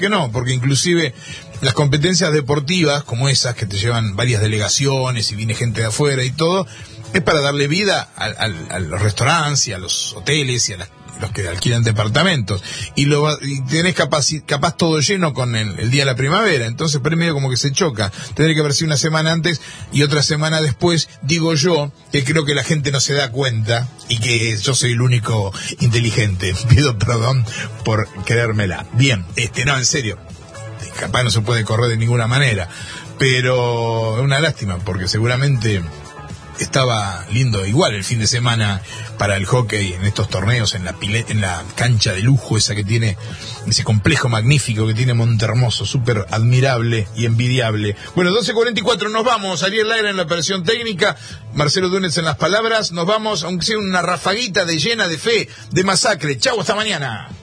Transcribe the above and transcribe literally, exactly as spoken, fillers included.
que no, porque inclusive las competencias deportivas como esas que te llevan varias delegaciones y viene gente de afuera y todo, es para darle vida a, a, a los restaurantes y a los hoteles y a las, los que alquilan departamentos, y, lo, y tenés capaz, capaz todo lleno con el, el día de la primavera, entonces por ahí medio como que se choca. Tendría que haber sido una semana antes y otra semana después, digo yo, que creo que la gente no se da cuenta y que yo soy el único inteligente. Pido perdón por creérmela. Bien, este, no, en serio, capaz no se puede correr de ninguna manera, pero es una lástima porque seguramente estaba lindo igual el fin de semana para el hockey en estos torneos, en la pile, en la cancha de lujo esa que tiene, ese complejo magnífico que tiene Montehermoso, súper admirable y envidiable. Bueno, doce cuarenta y cuatro, nos vamos. Ariel Lara en la operación técnica, Marcelo Túnez en las palabras. Nos vamos, aunque sea una rafaguita de llena de fe, de masacre. Chau, hasta mañana.